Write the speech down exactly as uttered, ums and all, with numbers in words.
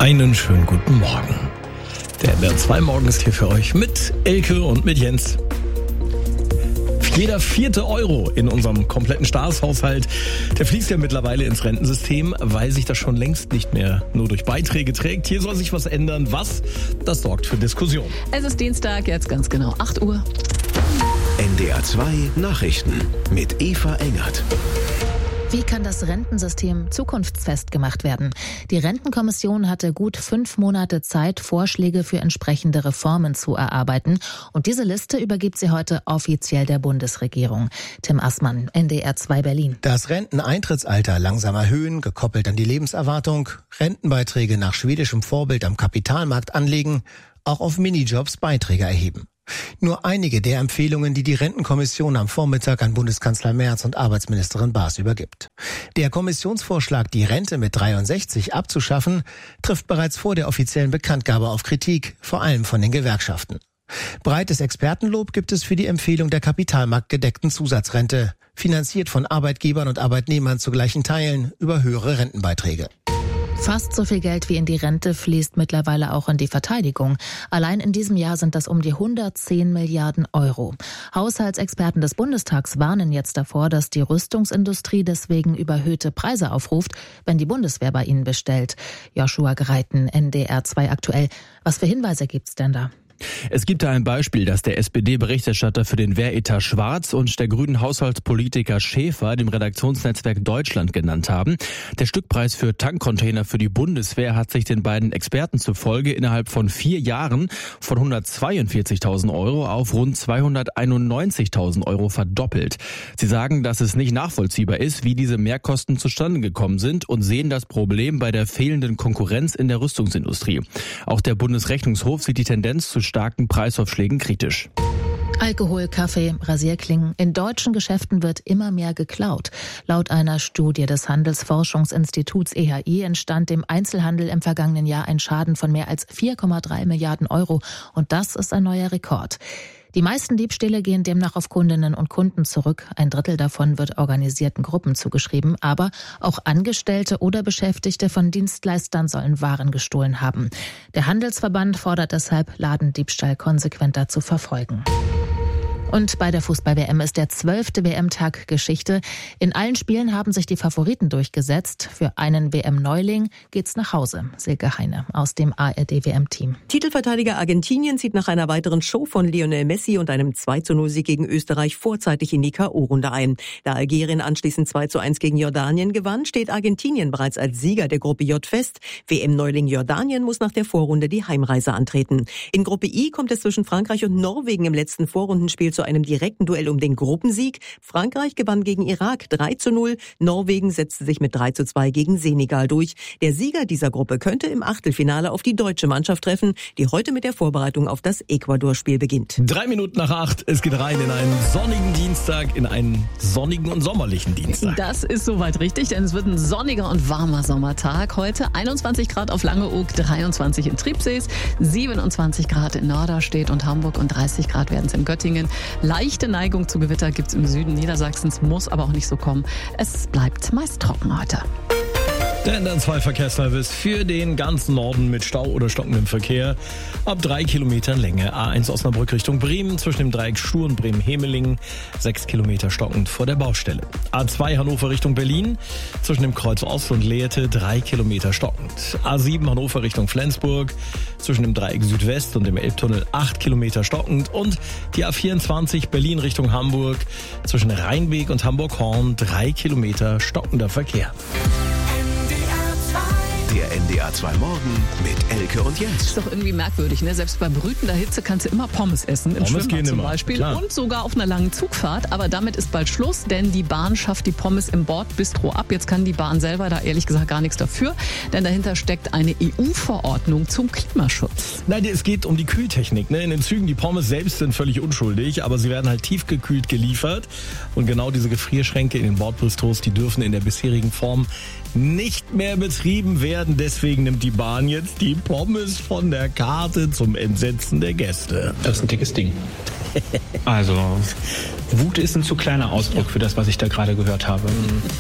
Einen schönen guten Morgen. Der M D R zwei Morgen ist hier für euch mit Elke und mit Jens. Jeder vierte Euro in unserem kompletten Staatshaushalt, der fließt ja mittlerweile ins Rentensystem, weil sich das schon längst nicht mehr nur durch Beiträge trägt. Hier soll sich was ändern. Was? Das sorgt für Diskussion. Es ist Dienstag, jetzt ganz genau acht Uhr. M D R zwei Nachrichten mit Eva Engert. Wie kann das Rentensystem zukunftsfest gemacht werden? Die Rentenkommission hatte gut fünf Monate Zeit, Vorschläge für entsprechende Reformen zu erarbeiten. Und diese Liste übergibt sie heute offiziell der Bundesregierung. Tim Assmann, N D R zwei Berlin. Das Renteneintrittsalter langsam erhöhen, gekoppelt an die Lebenserwartung, Rentenbeiträge nach schwedischem Vorbild am Kapitalmarkt anlegen, auch auf Minijobs Beiträge erheben. Nur einige der Empfehlungen, die die Rentenkommission am Vormittag an Bundeskanzler Merz und Arbeitsministerin Baas übergibt. Der Kommissionsvorschlag, die Rente mit dreiundsechzig abzuschaffen, trifft bereits vor der offiziellen Bekanntgabe auf Kritik, vor allem von den Gewerkschaften. Breites Expertenlob gibt es für die Empfehlung der kapitalmarktgedeckten Zusatzrente, finanziert von Arbeitgebern und Arbeitnehmern zu gleichen Teilen über höhere Rentenbeiträge. Fast so viel Geld wie in die Rente fließt mittlerweile auch in die Verteidigung. Allein in diesem Jahr sind das um die hundertzehn Milliarden Euro. Haushaltsexperten des Bundestags warnen jetzt davor, dass die Rüstungsindustrie deswegen überhöhte Preise aufruft, wenn die Bundeswehr bei ihnen bestellt. Joshua Greiten, N D R zwei aktuell. Was für Hinweise gibt's denn da? Es gibt da ein Beispiel, das der S P D-Berichterstatter für den Wehretat Schwarz und der grünen Haushaltspolitiker Schäfer dem Redaktionsnetzwerk Deutschland genannt haben. Der Stückpreis für Tankcontainer für die Bundeswehr hat sich den beiden Experten zufolge innerhalb von vier Jahren von hundertzweiundvierzigtausend Euro auf rund zweihunderteinundneunzigtausend Euro verdoppelt. Sie sagen, dass es nicht nachvollziehbar ist, wie diese Mehrkosten zustande gekommen sind und sehen das Problem bei der fehlenden Konkurrenz in der Rüstungsindustrie. Auch der Bundesrechnungshof sieht die Tendenz zu starken Preisaufschlägen kritisch. Alkohol, Kaffee, Rasierklingen. In deutschen Geschäften wird immer mehr geklaut. Laut einer Studie des Handelsforschungsinstituts E H I entstand dem Einzelhandel im vergangenen Jahr ein Schaden von mehr als vier Komma drei Milliarden Euro. Und das ist ein neuer Rekord. Die meisten Diebstähle gehen demnach auf Kundinnen und Kunden zurück. Ein Drittel davon wird organisierten Gruppen zugeschrieben. Aber auch Angestellte oder Beschäftigte von Dienstleistern sollen Waren gestohlen haben. Der Handelsverband fordert deshalb, Ladendiebstahl konsequenter zu verfolgen. Und bei der Fußball-W M ist der zwölfte W M-Tag Geschichte. In allen Spielen haben sich die Favoriten durchgesetzt. Für einen W M-Neuling geht's nach Hause. Silke Heine aus dem A R D-W M-Team. Titelverteidiger Argentinien zieht nach einer weiteren Show von Lionel Messi und einem zwei zu null Sieg gegen Österreich vorzeitig in die K O-Runde ein. Da Algerien anschließend zwei zu eins gegen Jordanien gewann, steht Argentinien bereits als Sieger der Gruppe J fest. W M-Neuling Jordanien muss nach der Vorrunde die Heimreise antreten. In Gruppe I kommt es zwischen Frankreich und Norwegen im letzten Vorrundenspiel zu einem direkten Duell um den Gruppensieg. Frankreich gewann gegen Irak drei zu null. Norwegen setzte sich mit drei zu zwei gegen Senegal durch. Der Sieger dieser Gruppe könnte im Achtelfinale auf die deutsche Mannschaft treffen, die heute mit der Vorbereitung auf das Ecuador-Spiel beginnt. Drei Minuten nach acht. Es geht rein in einen sonnigen Dienstag, in einen sonnigen und sommerlichen Dienstag. Das ist soweit richtig, denn es wird ein sonniger und warmer Sommertag. Heute einundzwanzig Grad auf Langeoog, dreiundzwanzig in Triebsees, siebenundzwanzig Grad in Norderstedt und Hamburg und dreißig Grad werden es in Göttingen. Leichte Neigung zu Gewitter gibt's im Süden Niedersachsens, muss aber auch nicht so kommen. Es bleibt meist trocken heute. Der N D R zwei Verkehrsservice für den ganzen Norden mit Stau oder stockendem Verkehr. Ab drei Kilometern Länge. A eins Osnabrück Richtung Bremen, zwischen dem Dreieck Stur und Bremen-Hemelingen. Sechs Kilometer stockend vor der Baustelle. A zwei Hannover Richtung Berlin, zwischen dem Kreuz Ost und Lehrte. Drei Kilometer stockend. A sieben Hannover Richtung Flensburg, zwischen dem Dreieck Südwest und dem Elbtunnel. Acht Kilometer stockend. Und die A vierundzwanzig Berlin Richtung Hamburg, zwischen Rheinweg und Hamburg-Horn. Drei Kilometer stockender Verkehr. Der N D R zwei Morgen mit Elke und Jens. Ist doch irgendwie merkwürdig, ne? Selbst bei brütender Hitze kannst du immer Pommes essen, im Pommes Schwimmbad zum immer, Beispiel. klar. Und sogar auf einer langen Zugfahrt. Aber damit ist bald Schluss, denn die Bahn schafft die Pommes im Bordbistro ab. Jetzt kann die Bahn selber da ehrlich gesagt gar nichts dafür, denn dahinter steckt eine E U-Verordnung zum Klimaschutz. Nein, es geht um die Kühltechnik. Ne? In den Zügen, die Pommes selbst sind völlig unschuldig, aber sie werden halt tiefgekühlt geliefert. Und genau diese Gefrierschränke in den Bordbistros, die dürfen in der bisherigen Form nicht mehr betrieben werden. Deswegen nimmt die Bahn jetzt die Pommes von der Karte zum Entsetzen der Gäste. Das ist ein dickes Ding. Also, Wut ist ein zu kleiner Ausdruck für das, was ich da gerade gehört habe.